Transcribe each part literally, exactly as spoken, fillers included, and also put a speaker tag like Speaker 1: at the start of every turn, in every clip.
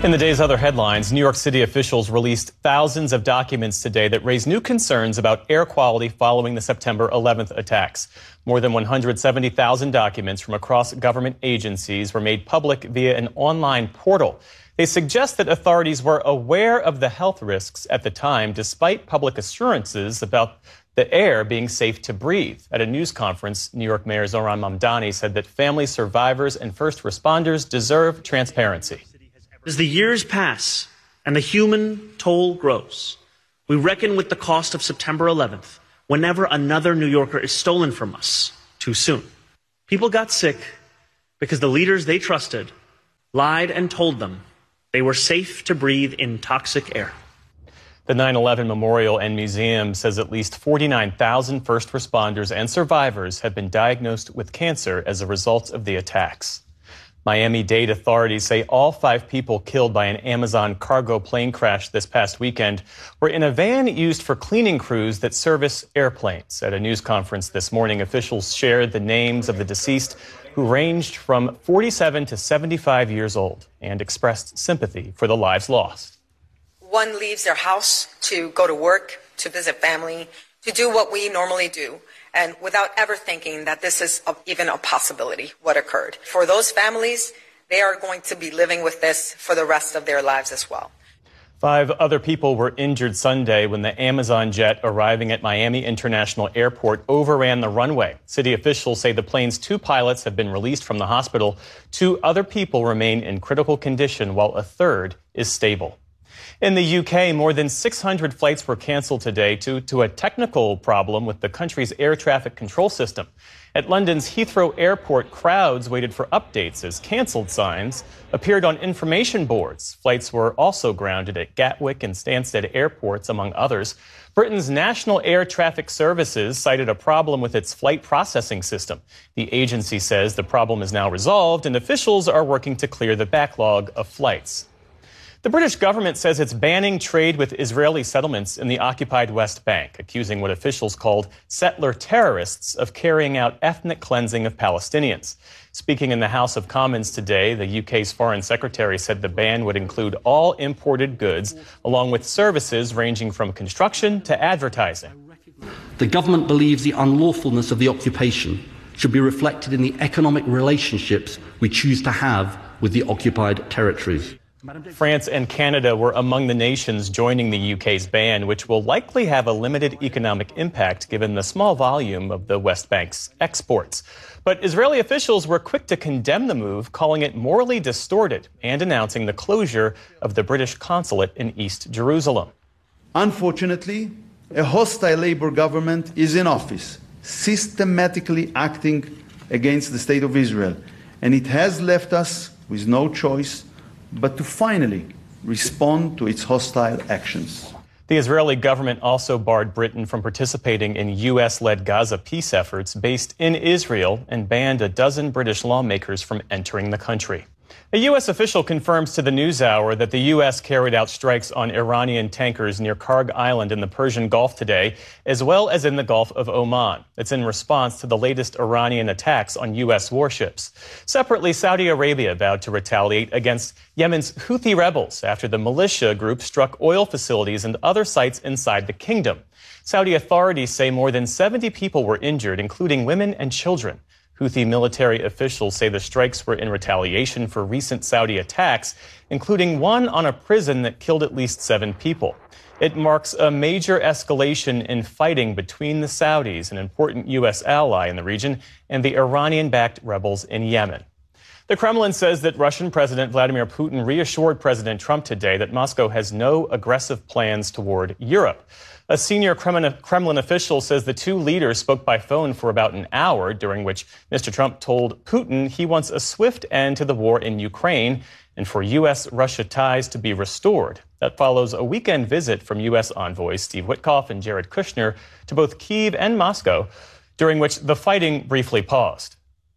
Speaker 1: In the day's other headlines, New York City officials released thousands of documents today that raise new concerns about air quality following the September eleventh attacks. More than one hundred seventy thousand documents from across government agencies were made public via an online portal. They suggest that authorities were aware of the health risks at the time, despite public assurances about the air being safe to breathe. At a news conference, New York Mayor Zohran Mamdani said that families, survivors, and first responders deserve transparency.
Speaker 2: As the years pass and the human toll grows, we reckon with the cost of September eleventh whenever another New Yorker is stolen from us too soon. People got sick because the leaders they trusted lied and told them they were safe to breathe in toxic air.
Speaker 1: The nine eleven Memorial and Museum says at least forty-nine thousand first responders and survivors have been diagnosed with cancer as a result of the attacks. Miami-Dade authorities say all five people killed by an Amazon cargo plane crash this past weekend were in a van used for cleaning crews that service airplanes. At a news conference this morning, officials shared the names of the deceased, who ranged from forty-seven to seventy-five years old, and expressed sympathy for the lives lost.
Speaker 3: One leaves their house to go to work, to visit family, to do what we normally do, and without ever thinking that this is a, even a possibility, what occurred. For those families, they are going to be living with this for the rest of their lives as well.
Speaker 1: Five other people were injured Sunday when the Amazon jet arriving at Miami International Airport overran the runway. City officials say the plane's two pilots have been released from the hospital. Two other people remain in critical condition, while a third is stable. In the U K, more than six hundred flights were canceled today due to a technical problem with the country's air traffic control system. At London's Heathrow Airport, crowds waited for updates as canceled signs appeared on information boards. Flights were also grounded at Gatwick and Stansted airports, among others. Britain's National Air Traffic Services cited a problem with its flight processing system. The agency says the problem is now resolved and officials are working to clear the backlog of flights. The British government says it's banning trade with Israeli settlements in the occupied West Bank, accusing what officials called settler terrorists of carrying out ethnic cleansing of Palestinians. Speaking in the House of Commons today, the U K's Foreign Secretary said the ban would include all imported goods, along with services ranging from construction to advertising.
Speaker 4: The government believes the unlawfulness of the occupation should be reflected in the economic relationships we choose to have with the occupied territories.
Speaker 1: France and Canada were among the nations joining the U K's ban, which will likely have a limited economic impact given the small volume of the West Bank's exports. But Israeli officials were quick to condemn the move, calling it morally distorted and announcing the closure of the British consulate in East Jerusalem.
Speaker 5: Unfortunately, a hostile Labour government is in office, systematically acting against the State of Israel, and it has left us with no choice but to finally respond to its hostile actions.
Speaker 1: The Israeli government also barred Britain from participating in U S-led Gaza peace efforts based in Israel and banned a dozen British lawmakers from entering the country. A U S official confirms to the NewsHour that the U S carried out strikes on Iranian tankers near Karg Island in the Persian Gulf today, as well as in the Gulf of Oman. It's in response to the latest Iranian attacks on U S warships. Separately, Saudi Arabia vowed to retaliate against Yemen's Houthi rebels after the militia group struck oil facilities and other sites inside the kingdom. Saudi authorities say more than seventy people were injured, including women and children. Houthi military officials say the strikes were in retaliation for recent Saudi attacks, including one on a prison that killed at least seven people. It marks a major escalation in fighting between the Saudis, an important U S ally in the region, and the Iranian-backed rebels in Yemen. The Kremlin says that Russian President Vladimir Putin reassured President Trump today that Moscow has no aggressive plans toward Europe. A senior Kremlin official says the two leaders spoke by phone for about an hour, during which Mister Trump told Putin he wants a swift end to the war in Ukraine and for U S-Russia ties to be restored. That follows a weekend visit from U S envoys Steve Witkoff and Jared Kushner to both Kyiv and Moscow, during which the fighting briefly paused.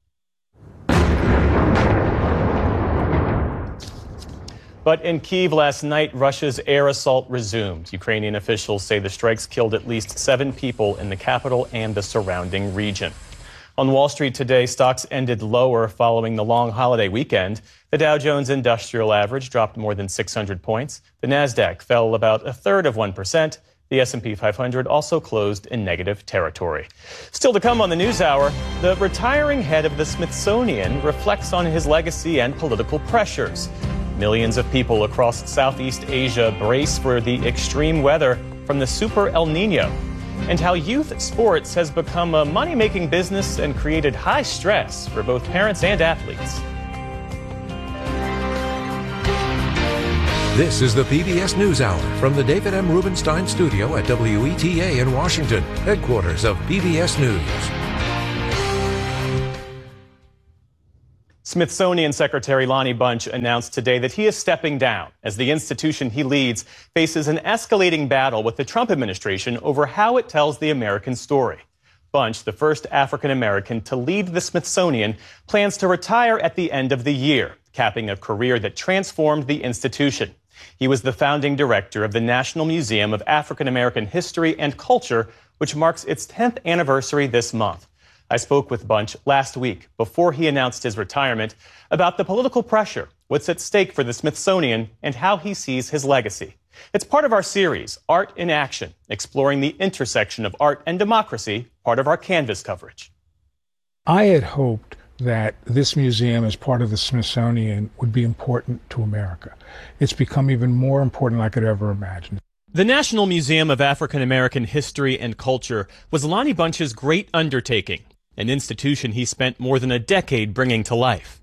Speaker 1: But in Kyiv last night, Russia's air assault resumed. Ukrainian officials say the strikes killed at least seven people in the capital and the surrounding region. On Wall Street today, stocks ended lower following the long holiday weekend. The Dow Jones Industrial Average dropped more than six hundred points. The Nasdaq fell about a third of one percent. The S and P five hundred also closed in negative territory. Still to come on the NewsHour, the retiring head of the Smithsonian reflects on his legacy and political pressures. Millions of people across Southeast Asia brace for the extreme weather from the Super El Nino, and how youth sports has become a money-making business and created high stress for both parents and athletes.
Speaker 6: This is the P B S NewsHour from the David M. Rubenstein studio at W E T A in Washington, headquarters of P B S News.
Speaker 1: Smithsonian Secretary Lonnie Bunch announced today that he is stepping down as the institution he leads faces an escalating battle with the Trump administration over how it tells the American story. Bunch, the first African American to lead the Smithsonian, plans to retire at the end of the year, capping a career that transformed the institution. He was the founding director of the National Museum of African American History and Culture, which marks its tenth anniversary this month. I spoke with Bunch last week before he announced his retirement about the political pressure, what's at stake for the Smithsonian, and how he sees his legacy. It's part of our series, Art in Action, exploring the intersection of art and democracy, part of our Canvas coverage.
Speaker 7: I had hoped that this museum as part of the Smithsonian would be important to America. It's become even more important than I could ever imagine.
Speaker 1: The National Museum of African American History and Culture was Lonnie Bunch's great undertaking, an institution he spent more than a decade bringing to life.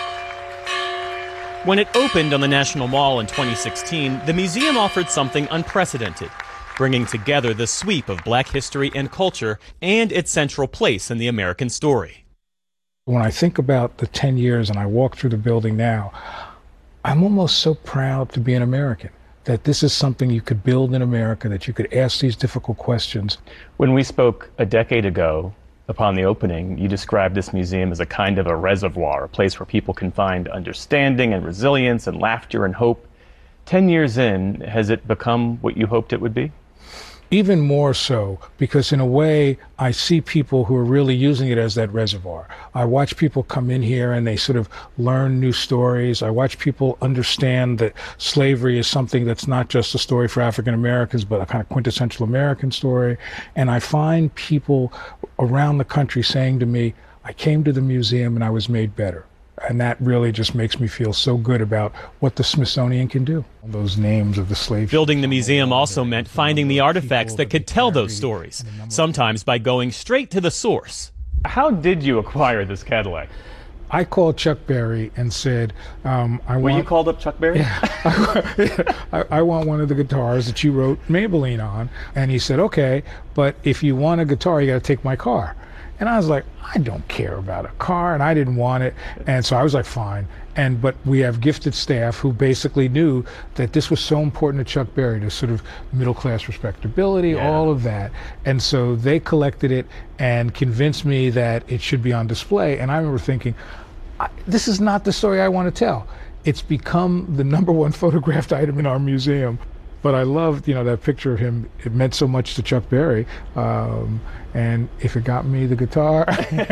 Speaker 1: When it opened on the National Mall in twenty sixteen, the museum offered something unprecedented, bringing together the sweep of black history and culture and its central place in the American story.
Speaker 7: When I think about the ten years and I walk through the building now, I'm almost so proud to be an American, that this is something you could build in America, that you could ask these difficult questions.
Speaker 1: When we spoke a decade ago, upon the opening, you described this museum as a kind of a reservoir, a place where people can find understanding and resilience and laughter and hope. Ten years in, has it become what you hoped it would be?
Speaker 7: Even more so, because in a way, I see people who are really using it as that reservoir. I watch people come in here and they sort of learn new stories. I watch people understand that slavery is something that's not just a story for African Americans, but a kind of quintessential American story. And I find people around the country saying to me, I came to the museum and I was made better. And that really just makes me feel so good about what the Smithsonian can do. Those names of the slave.
Speaker 1: Building the museum also meant finding the artifacts that could tell those stories, sometimes by going straight to the source. How did you acquire this Cadillac?
Speaker 7: I called Chuck Berry and said, um, I
Speaker 1: Were
Speaker 7: want...
Speaker 1: you called up Chuck Berry?
Speaker 7: Yeah. I, I want one of the guitars that you wrote Maybelline on. And he said, okay, but if you want a guitar, you got to take my car. And I was like, I don't care about a car, and I didn't want it. And so I was like, fine. And but we have gifted staff who basically knew that this was so important to Chuck Berry, to sort of middle-class respectability, yeah. all of that. And so they collected it and convinced me that it should be on display. And I remember thinking, I, this is not the story I want to tell. It's become the number one photographed item in our museum. But I loved, you know, that picture of him. It meant so much to Chuck Berry. Um, and if it got me the guitar.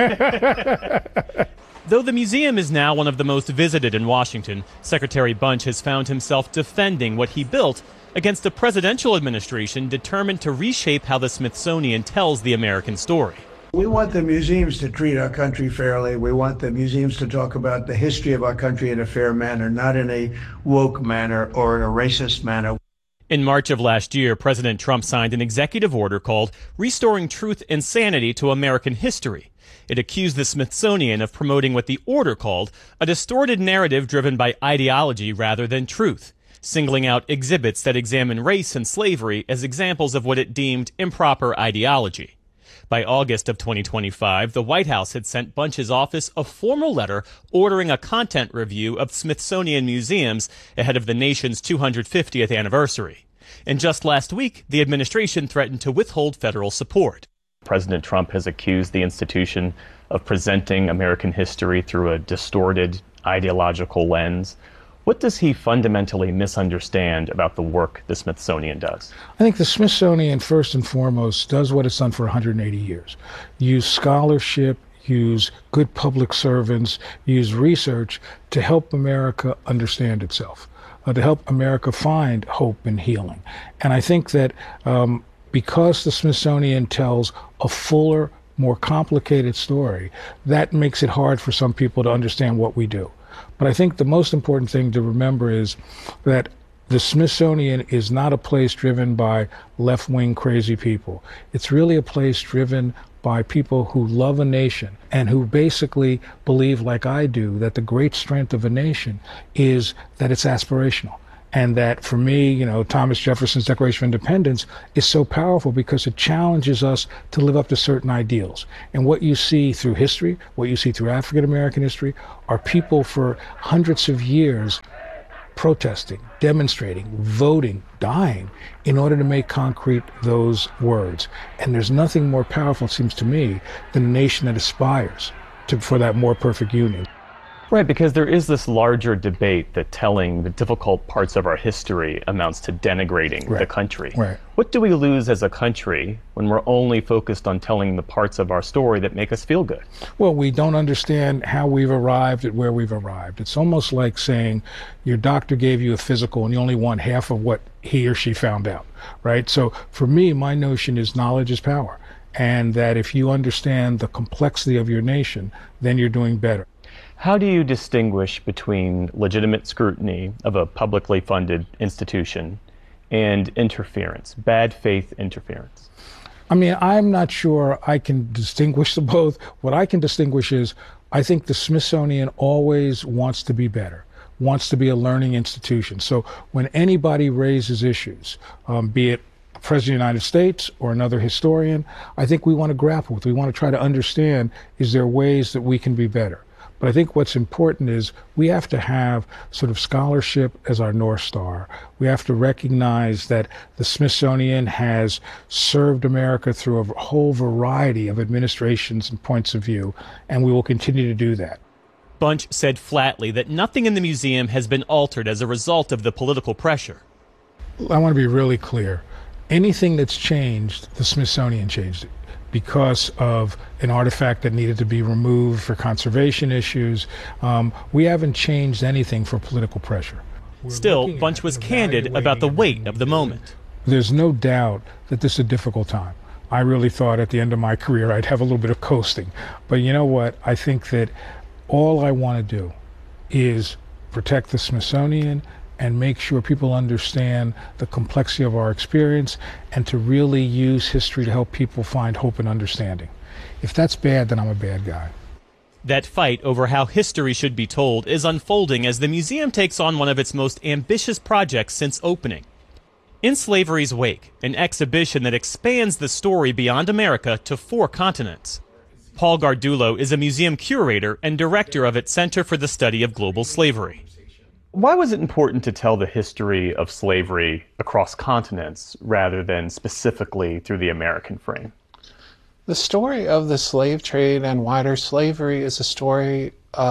Speaker 1: Though the museum is now one of the most visited in Washington, Secretary Bunch has found himself defending what he built against a presidential administration determined to reshape how the Smithsonian tells the American story.
Speaker 8: We want the museums to treat our country fairly. We want the museums to talk about the history of our country in a fair manner, not in a woke manner or in a racist manner.
Speaker 1: In March of last year, President Trump signed an executive order called Restoring Truth and Sanity to American History. It accused the Smithsonian of promoting what the order called a distorted narrative driven by ideology rather than truth, singling out exhibits that examine race and slavery as examples of what it deemed improper ideology. By August of twenty twenty-five, the White House had sent Bunch's office a formal letter ordering a content review of Smithsonian museums ahead of the nation's two hundred fiftieth anniversary. And just last week, the administration threatened to withhold federal support. President Trump has accused the institution of presenting American history through a distorted ideological lens. What does he fundamentally misunderstand about the work the Smithsonian does?
Speaker 7: I think the Smithsonian, first and foremost, does what it's done for one hundred eighty years. Use scholarship, use good public servants, use research to help America understand itself, uh, to help America find hope and healing. And I think that um, because the Smithsonian tells a fuller, more complicated story, that makes it hard for some people to understand what we do. But I think the most important thing to remember is that the Smithsonian is not a place driven by left-wing crazy people. It's really a place driven by people who love a nation and who basically believe, like I do, that the great strength of a nation is that it's aspirational. And that for me, you know, Thomas Jefferson's Declaration of Independence is so powerful because it challenges us to live up to certain ideals. And what you see through history, what you see through African American history, are people for hundreds of years protesting, demonstrating, voting, dying in order to make concrete those words. And there's nothing more powerful, it seems to me, than a nation that aspires to, for that more perfect union.
Speaker 1: Right, because there is this larger debate that telling the difficult parts of our history amounts to denigrating
Speaker 7: Right.
Speaker 1: the country.
Speaker 7: Right.
Speaker 1: What do we lose as a country when we're only focused on telling the parts of our story that make us feel good?
Speaker 7: Well, we don't understand how we've arrived at where we've arrived. It's almost like saying your doctor gave you a physical and you only want half of what he or she found out, right? So for me, my notion is knowledge is power, and that if you understand the complexity of your nation, then you're doing better.
Speaker 1: How do you distinguish between legitimate scrutiny of a publicly funded institution and interference, bad faith interference?
Speaker 7: I mean, I'm not sure I can distinguish the both. What I can distinguish is I think the Smithsonian always wants to be better, wants to be a learning institution. So when anybody raises issues, um, be it the President of the United States or another historian, I think we want to grapple with. We want to try to understand, is there ways that we can be better? But I think what's important is we have to have sort of scholarship as our North Star. We have to recognize that the Smithsonian has served America through a whole variety of administrations and points of view, and we will continue to do that.
Speaker 1: Bunch said flatly that nothing in the museum has been altered as a result of the political pressure.
Speaker 7: I want to be really clear. Anything that's changed, the Smithsonian changed it, because of an artifact that needed to be removed for conservation issues. Um, we haven't changed anything for political pressure. We're
Speaker 1: Still, Bunch was candid about the weight of the moment.
Speaker 7: There's no doubt that this is a difficult time. I really thought at the end of my career I'd have a little bit of coasting. But you know what? I think that all I want to do is protect the Smithsonian and make sure people understand the complexity of our experience, and to really use history to help people find hope and understanding. If that's bad, then I'm a bad guy.
Speaker 1: That fight over how history should be told is unfolding as the museum takes on one of its most ambitious projects since opening. In Slavery's Wake, an exhibition that expands the story beyond America to four continents. Paul Gardulo is a museum curator and director of its Center for the Study of Global Slavery. Why was it important to tell the history of slavery across continents rather than specifically through the American frame?
Speaker 9: The story of the slave trade and wider slavery is a story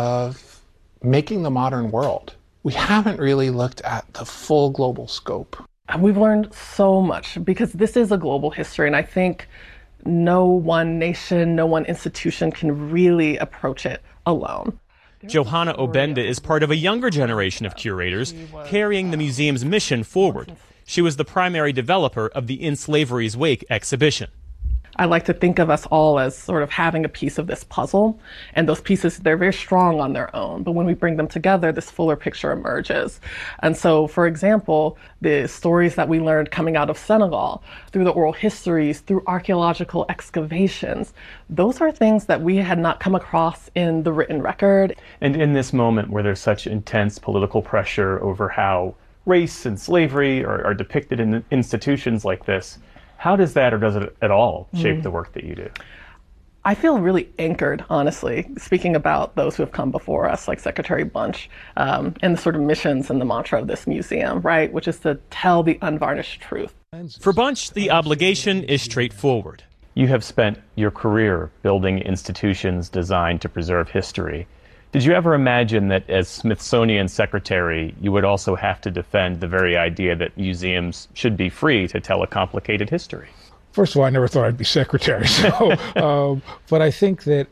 Speaker 9: of making the modern world. We haven't really looked at the full global scope.
Speaker 10: We've learned so much because this is a global history, and I think no one nation, no one institution can really approach it alone.
Speaker 1: Johanna Obenda is part of a younger generation of curators carrying the museum's mission forward. She was the primary developer of the In Slavery's Wake exhibition.
Speaker 10: I like to think of us all as sort of having a piece of this puzzle, and those pieces, they're very strong on their own, but when we bring them together, this fuller picture emerges. And so, for example, the stories that we learned coming out of Senegal, through the oral histories, through archaeological excavations, those are things that we had not come across in the written record.
Speaker 1: And in this moment where there's such intense political pressure over how race and slavery are, are depicted in institutions like this, how does that, or does it at all, shape mm. the work that you do?
Speaker 10: I feel really anchored, honestly, speaking about those who have come before us, like Secretary Bunch, um, and the sort of missions and the mantra of this museum, right, which is to tell the unvarnished truth.
Speaker 1: For Bunch, the obligation is straightforward. You have spent your career building institutions designed to preserve history. Did you ever imagine that as Smithsonian Secretary, you would also have to defend the very idea that museums should be free to tell a complicated history?
Speaker 7: First of all, I never thought I'd be secretary. So, um, but I think that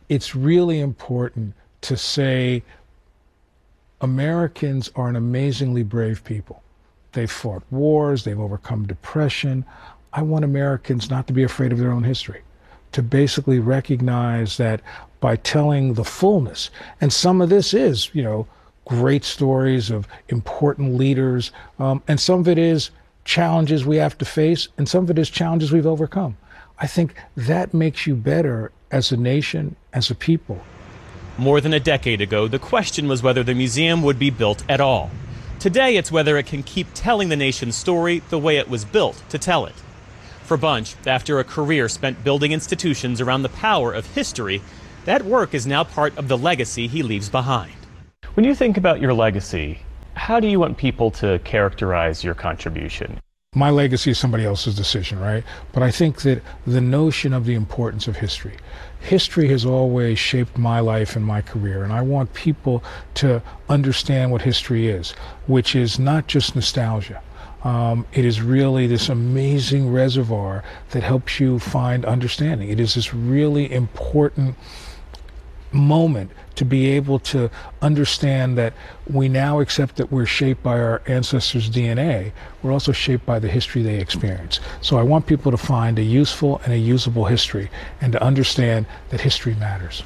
Speaker 7: it's really important to say Americans are an amazingly brave people. They've fought wars, they've overcome depression. I want Americans not to be afraid of their own history, to basically recognize that by telling the fullness, and some of this is, you know, great stories of important leaders, um, and some of it is challenges we have to face, and some of it is challenges we've overcome. I think that makes you better as a nation, as a people.
Speaker 1: More than a decade ago, the question was whether the museum would be built at all. Today, it's whether it can keep telling the nation's story the way it was built to tell it. For Bunch, after a career spent building institutions around the power of history, that work is now part of the legacy he leaves behind. When you think about your legacy, how do you want people to characterize your contribution?
Speaker 7: My legacy is somebody else's decision, right? But I think that the notion of the importance of history, history has always shaped my life and my career, and I want people to understand what history is, which is not just nostalgia. Um, it is really this amazing reservoir that helps you find understanding. It is this really important moment to be able to understand that we now accept that we're shaped by our ancestors' D N A. We're also shaped by the history they experience. So I want people to find a useful and a usable history, and to understand that history matters.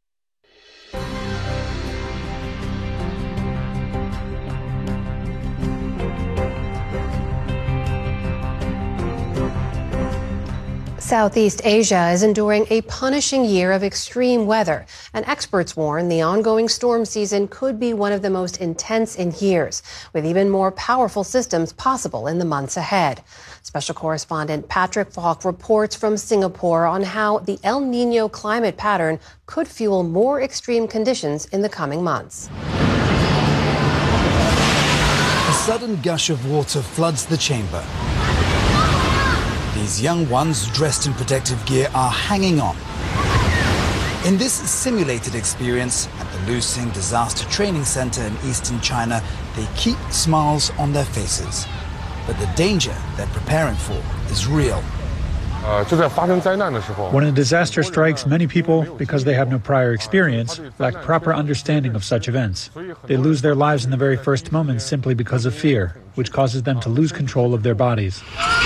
Speaker 11: Southeast Asia is enduring a punishing year of extreme weather, and experts warn the ongoing storm season could be one of the most intense in years, with even more powerful systems possible in the months ahead. Special correspondent Patrick Falk reports from Singapore on how the El Niño climate pattern could fuel more extreme conditions in the coming months.
Speaker 12: A sudden gush of water floods the chamber. These young ones, dressed in protective gear, are hanging on. In this simulated experience at the Lusing Disaster Training Center in eastern China, they keep smiles on their faces. But the danger they're preparing for is real.
Speaker 13: When a disaster strikes, many people, because they have no prior experience, lack proper understanding of such events. They lose their lives in the very first moments simply because of fear, which causes them to lose control of their bodies.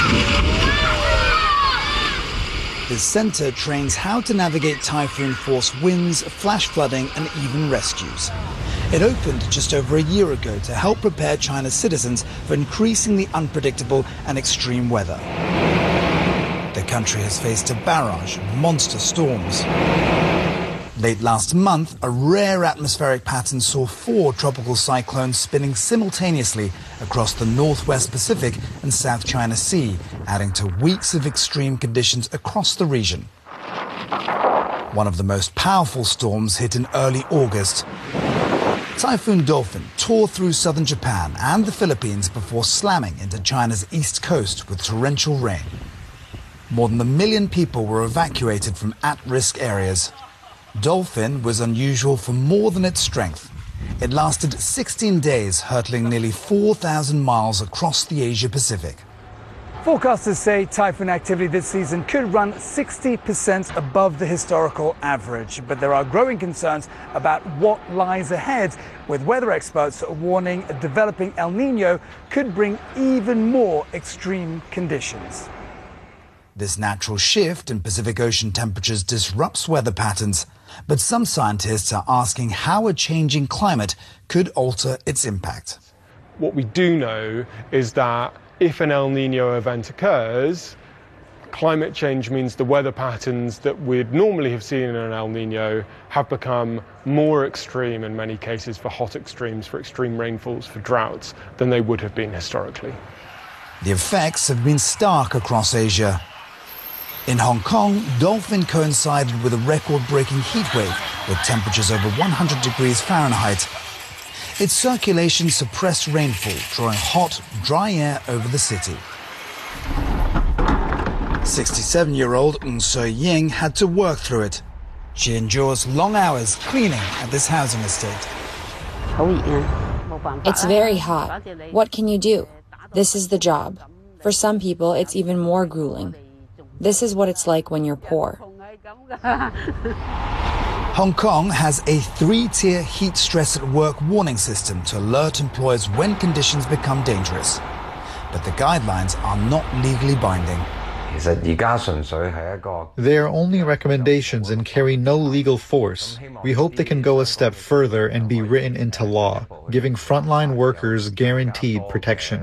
Speaker 12: This center trains how to navigate typhoon-force winds, flash flooding, and even rescues. It opened just over a year ago to help prepare China's citizens for increasingly unpredictable and extreme weather. The country has faced a barrage of monster storms. Late last month, a rare atmospheric pattern saw four tropical cyclones spinning simultaneously across the northwest Pacific and South China Sea, adding to weeks of extreme conditions across the region. One of the most powerful storms hit in early August. Typhoon Dolphin tore through southern Japan and the Philippines before slamming into China's east coast with torrential rain. More than a million people were evacuated from at-risk areas. Dolphin was unusual for more than its strength. It lasted sixteen days, hurtling nearly four thousand miles across the Asia-Pacific.
Speaker 14: Forecasters say typhoon activity this season could run sixty percent above the historical average. But there are growing concerns about what lies ahead, with weather experts warning a developing El Niño could bring even more extreme conditions.
Speaker 12: This natural shift in Pacific Ocean temperatures disrupts weather patterns, but some scientists are asking how a changing climate could alter its impact.
Speaker 15: What we do know is that if an El Niño event occurs, climate change means the weather patterns that we'd normally have seen in an El Niño have become more extreme in many cases for hot extremes, for extreme rainfalls, for droughts, than they would have been historically.
Speaker 12: The effects have been stark across Asia. In Hong Kong, Dolphin coincided with a record-breaking heatwave with temperatures over one hundred degrees Fahrenheit. Its circulation suppressed rainfall, drawing hot, dry air over the city. sixty-seven-year-old Ng Sui Ying had to work through it. She endures long hours cleaning at this housing estate.
Speaker 16: It's very hot. What can you do? This is the job. For some people, it's even more grueling. This is what it's like when you're poor.
Speaker 12: Hong Kong has a three-tier heat stress at work warning system to alert employers when conditions become dangerous. But the guidelines are not legally binding.
Speaker 17: They are only recommendations and carry no legal force. We hope they can go a step further and be written into law, giving frontline workers guaranteed protection.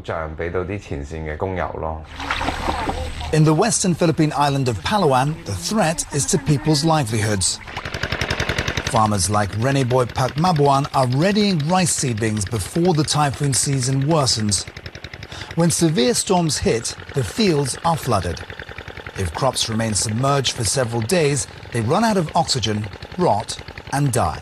Speaker 12: In the western Philippine island of Palawan, the threat is to people's livelihoods. Farmers like Reneboy Pakmabuan are readying rice seedlings before the typhoon season worsens. When severe storms hit, the fields are flooded. If crops remain submerged for several days, they run out of oxygen, rot, and die.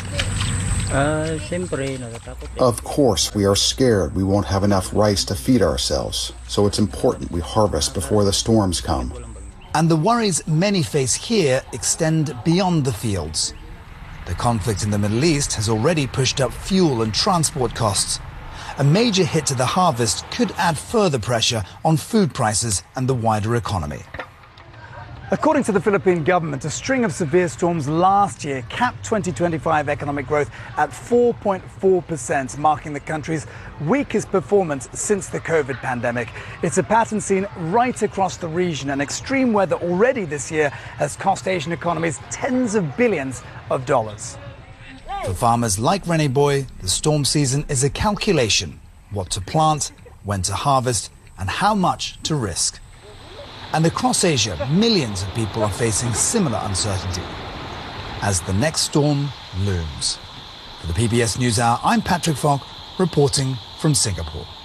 Speaker 18: Of course, we are scared we won't have enough rice to feed ourselves, so it's important we harvest before the storms come.
Speaker 12: And the worries many face here extend beyond the fields. The conflict in the Middle East has already pushed up fuel and transport costs. A major hit to the harvest could add further pressure on food prices and the wider economy.
Speaker 14: According to the Philippine government, a string of severe storms last year capped twenty twenty-five economic growth at four point four percent, marking the country's weakest performance since the COVID pandemic. It's a pattern seen right across the region, and extreme weather already this year has cost Asian economies tens of billions of dollars.
Speaker 12: For farmers like Reneboy, the storm season is a calculation: what to plant, when to harvest, and how much to risk. And across Asia, millions of people are facing similar uncertainty as the next storm looms. For the P B S NewsHour, I'm Patrick Falk, reporting from Singapore.